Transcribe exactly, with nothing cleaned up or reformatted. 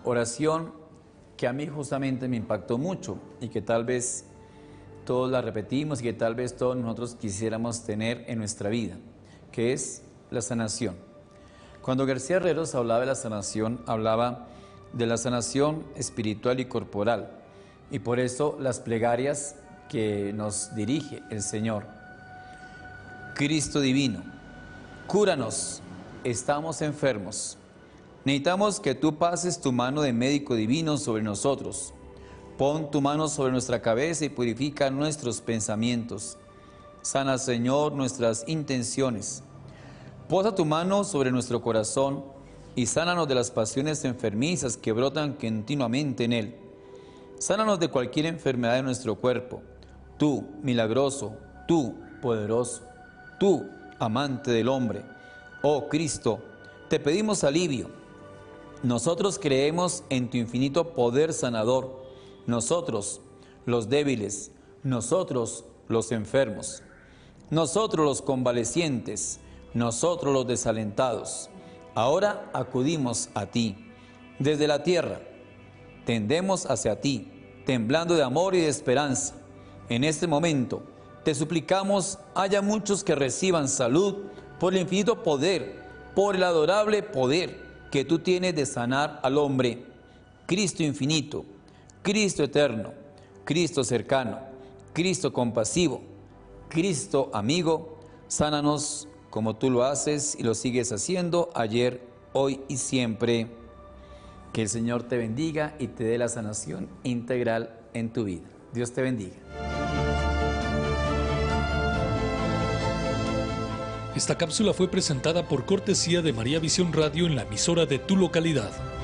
oración que a mí justamente me impactó mucho y que tal vez todos la repetimos y que tal vez todos nosotros quisiéramos tener en nuestra vida, que es la sanación. Cuando García Herreros hablaba de la sanación, hablaba de la sanación espiritual y corporal, y por eso las plegarias que nos dirige el Señor. Cristo divino, cúranos, estamos enfermos. Necesitamos que tú pases tu mano de médico divino sobre nosotros. Pon tu mano sobre nuestra cabeza y purifica nuestros pensamientos. Sana, Señor, nuestras intenciones. Posa tu mano sobre nuestro corazón y sánanos de las pasiones enfermizas que brotan continuamente en él. Sánanos de cualquier enfermedad de nuestro cuerpo. Tú, milagroso, tú, poderoso, tú, amante del hombre. Oh Cristo, te pedimos alivio. Nosotros creemos en tu infinito poder sanador. Nosotros, los débiles, nosotros, los enfermos, nosotros, los convalecientes, nosotros, los desalentados. Ahora acudimos a ti. Desde la tierra, tendemos hacia ti, temblando de amor y de esperanza. En este momento, te suplicamos, haya muchos que reciban salud por el infinito poder, por el adorable poder que tú tienes de sanar al hombre. Cristo infinito, Cristo eterno, Cristo cercano, Cristo compasivo, Cristo amigo, sánanos como tú lo haces y lo sigues haciendo ayer, hoy y siempre. Que el Señor te bendiga y te dé la sanación integral en tu vida. Dios te bendiga. Esta cápsula fue presentada por cortesía de María Visión Radio en la emisora de tu localidad.